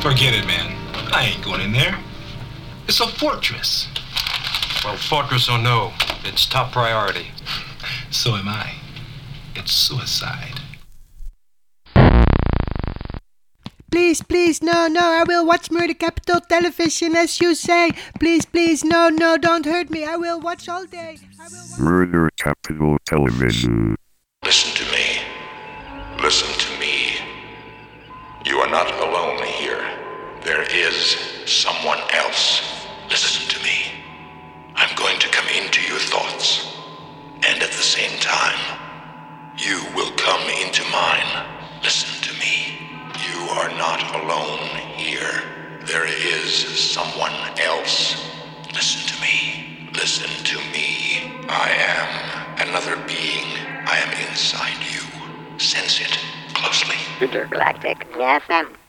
Forget it, man. I ain't going in there. It's a fortress. Well, fortress or no, it's top priority. So am I. It's suicide. Please, no, I will watch Murder Capital Television as you say. Please, no, don't hurt me. I will watch all day. Murder Capital Television. Listen to me. Listen to me. You are not alone here. There is someone else. Listen to me. I'm going to come into your thoughts. And at the same time, you will come into mine. Listen to me. You are not alone here. There is someone else. Listen to me. Listen to me. I am another being. I am inside you. Sense it closely. Intergalactic FM.